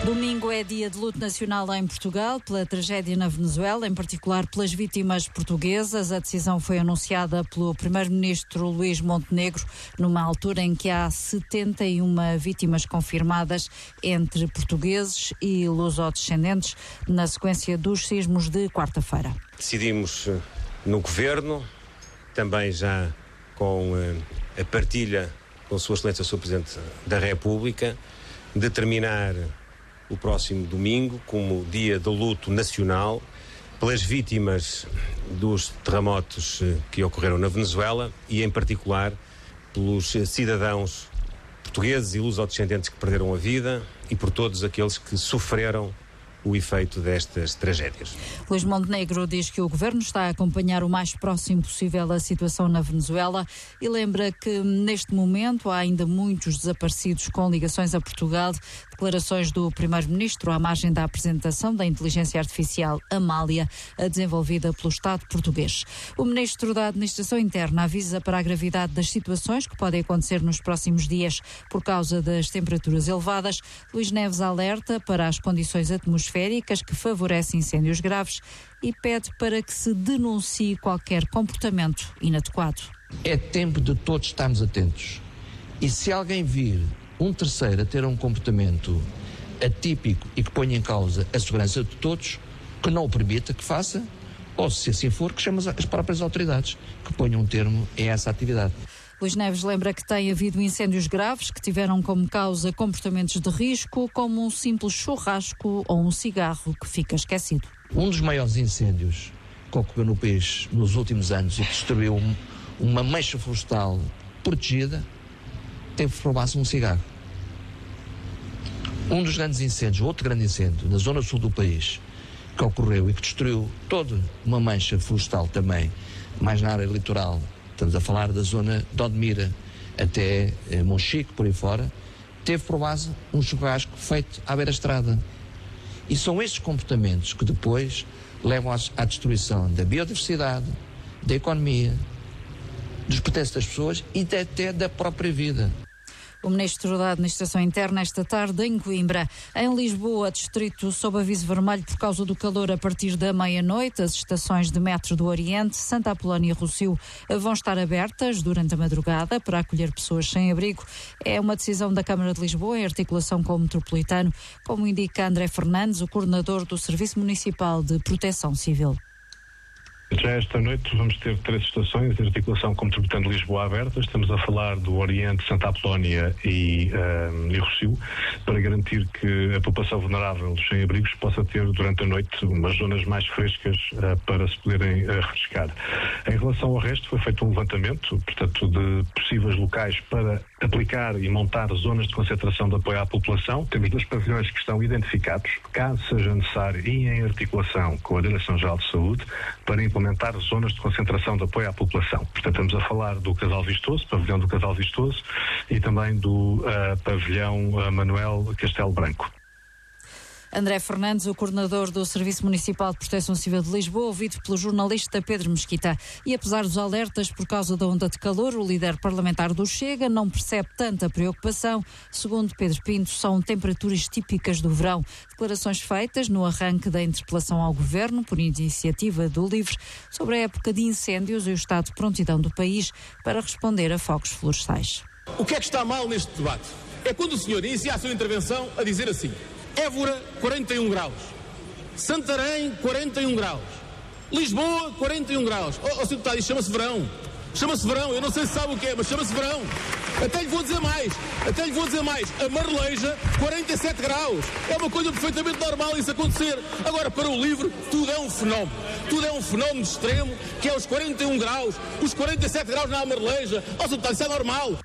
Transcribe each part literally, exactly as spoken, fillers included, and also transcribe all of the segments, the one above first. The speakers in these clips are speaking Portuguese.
Domingo é dia de luto nacional em Portugal pela tragédia na Venezuela, em particular pelas vítimas portuguesas. A decisão foi anunciada pelo primeiro-ministro Luís Montenegro, numa altura em que há setenta e uma vítimas confirmadas entre portugueses e lusodescendentes, na sequência dos sismos de quarta-feira. Decidimos no Governo, também já com a partilha com Sua Excelência o senhor Presidente da República, determinar o próximo domingo como dia de luto nacional pelas vítimas dos terremotos que ocorreram na Venezuela e, em particular, pelos cidadãos portugueses e lusodescendentes que perderam a vida e por todos aqueles que sofreram o efeito destas tragédias. Luís Montenegro diz que o Governo está a acompanhar o mais próximo possível a situação na Venezuela e lembra que neste momento há ainda muitos desaparecidos com ligações a Portugal. Declarações do Primeiro-Ministro à margem da apresentação da inteligência artificial Amália, desenvolvida pelo Estado português. O Ministro da Administração Interna avisa para a gravidade das situações que podem acontecer nos próximos dias por causa das temperaturas elevadas. Luís Neves alerta para as condições atmosféricas que favorecem incêndios graves e pede para que se denuncie qualquer comportamento inadequado. É tempo de todos estarmos atentos. E se alguém vir um terceiro a ter um comportamento atípico e que ponha em causa a segurança de todos, que não o permita que faça, ou se assim for, que chame as próprias autoridades que ponham um termo a essa atividade. Luís Neves lembra que tem havido incêndios graves que tiveram como causa comportamentos de risco, como um simples churrasco ou um cigarro que fica esquecido. Um dos maiores incêndios que ocorreu no país nos últimos anos e que destruiu um, uma mancha florestal protegida teve por base um cigarro. Um dos grandes incêndios, outro grande incêndio na zona sul do país que ocorreu e que destruiu toda uma mancha florestal também, mais na área litoral. Estamos a falar da zona de Odmira até eh, Monchique, por aí fora, teve por base um churrasco feito à beira-estrada. E são estes comportamentos que depois levam à, à destruição da biodiversidade, da economia, dos pertences das pessoas e até da própria vida. O Ministro da Administração Interna esta tarde em Coimbra. Em Lisboa, distrito sob aviso vermelho por causa do calor a partir da meia-noite. As estações de metro do Oriente, Santa Apolónia e Rossio vão estar abertas durante a madrugada para acolher pessoas sem abrigo. É uma decisão da Câmara de Lisboa em articulação com o Metropolitano, como indica André Fernandes, o coordenador do Serviço Municipal de Proteção Civil. Já esta noite vamos ter três estações de articulação com o Metropolitano de Lisboa abertas. Estamos a falar do Oriente, Santa Apolónia e, um, e Rossio, para garantir que a população vulnerável dos sem-abrigos possa ter durante a noite umas zonas mais frescas uh, para se poderem uh, refrescar. Em relação ao resto, foi feito um levantamento, portanto, de possíveis locais para aplicar e montar zonas de concentração de apoio à população. Temos dois pavilhões que estão identificados, caso seja necessário e em articulação com a Direção-Geral de Saúde, para implementar zonas de concentração de apoio à população. Portanto, estamos a falar do Casal Vistoso, pavilhão do Casal Vistoso, e também do uh, pavilhão uh, Manuel Castelo Branco. André Fernandes, o coordenador do Serviço Municipal de Proteção Civil de Lisboa, ouvido pelo jornalista Pedro Mesquita. E apesar dos alertas por causa da onda de calor, o líder parlamentar do Chega não percebe tanta preocupação. Segundo Pedro Pinto, são temperaturas típicas do verão. Declarações feitas no arranque da interpelação ao Governo, por iniciativa do LIVRE, sobre a época de incêndios e o estado de prontidão do país para responder a focos florestais. O que é que está mal neste debate? É quando o senhor inicia a sua intervenção a dizer assim: Évora, quarenta e um graus. Santarém, quarenta e um graus. Lisboa, quarenta e um graus. Oh, oh senhor deputado, isto chama-se verão. Chama-se verão. Eu não sei se sabe o que é, mas chama-se verão. Até lhe vou dizer mais. Até lhe vou dizer mais. A Marleja, quarenta e sete graus. É uma coisa perfeitamente normal isso acontecer. Agora, para o LIVRE, tudo é um fenómeno. Tudo é um fenómeno extremo, que é os quarenta e um graus, os quarenta e sete graus na Marleja. Oh, senhor deputado, isso é normal.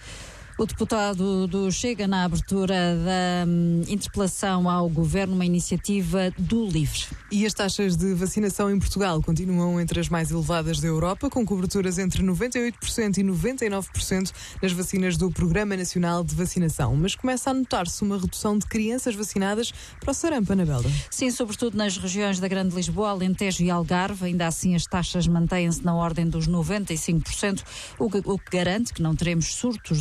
O deputado do Chega na abertura da hum, interpelação ao Governo, uma iniciativa do LIVRE. E as taxas de vacinação em Portugal continuam entre as mais elevadas da Europa, com coberturas entre noventa e oito por cento e noventa e nove por cento nas vacinas do Programa Nacional de Vacinação. Mas começa a notar-se uma redução de crianças vacinadas para o sarampo, Ana Belda. Sim, sobretudo nas regiões da Grande Lisboa, Alentejo e Algarve. Ainda assim, as taxas mantêm-se na ordem dos noventa e cinco por cento, o que, o que garante que não teremos surtos de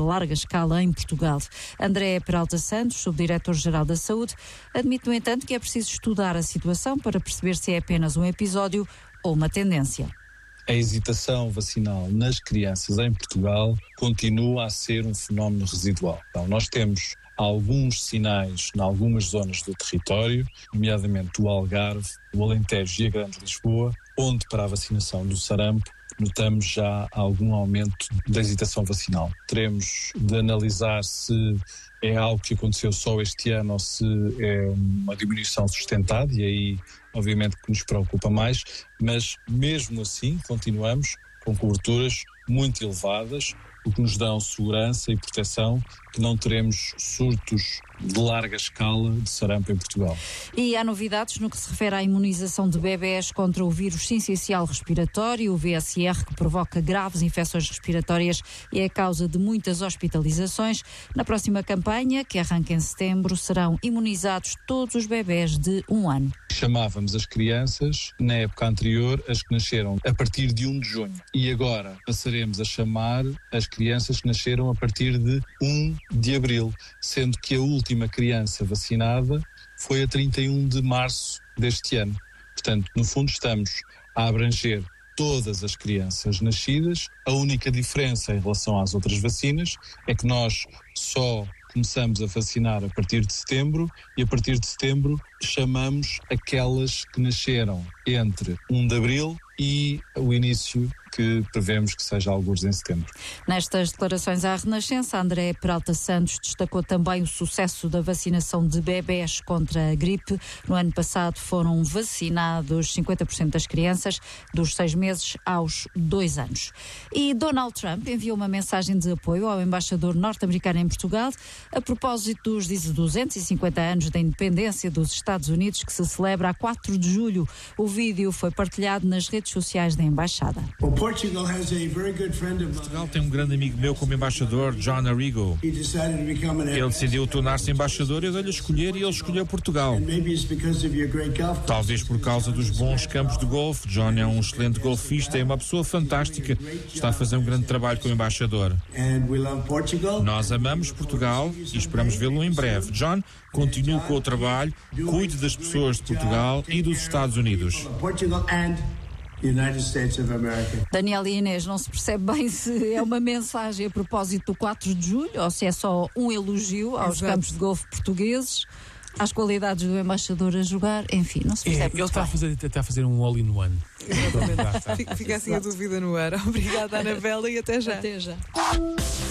larga escala em Portugal. André Peralta Santos, subdiretor-geral da Saúde, admite, no entanto, que é preciso estudar a situação para perceber se é apenas um episódio ou uma tendência. A hesitação vacinal nas crianças em Portugal continua a ser um fenómeno residual. Então, nós temos alguns sinais em algumas zonas do território, nomeadamente o Algarve, o Alentejo e a Grande Lisboa, onde para a vacinação do sarampo notamos já algum aumento da hesitação vacinal. Teremos de analisar se é algo que aconteceu só este ano ou se é uma diminuição sustentada, e aí obviamente que nos preocupa mais, mas mesmo assim continuamos com coberturas muito elevadas, o que nos dá segurança e proteção que não teremos surtos de larga escala de sarampo em Portugal. E há novidades no que se refere à imunização de bebés contra o vírus sincicial respiratório, o V S R, que provoca graves infecções respiratórias e é a causa de muitas hospitalizações. Na próxima campanha, que arranca em setembro, serão imunizados todos os bebés de um ano. Chamávamos as crianças, na época anterior, as que nasceram a partir de um de junho. E agora passaremos a chamar as crianças que nasceram a partir de um de abril, sendo que a última criança vacinada foi a trinta e um de março deste ano. Portanto, no fundo, estamos a abranger todas as crianças nascidas. A única diferença em relação às outras vacinas é que nós só começamos a vacinar a partir de setembro e a partir de setembro chamamos aquelas que nasceram entre um de abril e o início que prevemos que seja alguns em setembro. Nestas declarações à Renascença, André Peralta Santos destacou também o sucesso da vacinação de bebés contra a gripe. No ano passado foram vacinados cinquenta por cento das crianças dos seis meses aos dois anos. E Donald Trump enviou uma mensagem de apoio ao embaixador norte-americano em Portugal a propósito dos duzentos e cinquenta anos da independência dos Estados Unidos, que se celebra a quatro de julho. O vídeo foi partilhado nas redes sociais da embaixada. Portugal tem um grande amigo meu como embaixador, John Arrigo. Ele decidiu tornar-se embaixador, eu dei-lhe a escolher e ele escolheu Portugal. Talvez por causa dos bons campos de golfe. John é um excelente golfista, é uma pessoa fantástica, está a fazer um grande trabalho como embaixador. Nós amamos Portugal e esperamos vê-lo em breve. John, continue com o trabalho, cuide das pessoas de Portugal e dos Estados Unidos. United States of America. Daniel e Inês, não se percebe bem se é uma mensagem a propósito do quatro de julho ou se é só um elogio aos Exato. Campos de golfe portugueses, às qualidades do embaixador a jogar, enfim, não se percebe. É, ele está a, fazer, está a fazer um all-in-one. Exatamente. Fica assim a dúvida no ar. Obrigada, Anabela, e até já. Até já.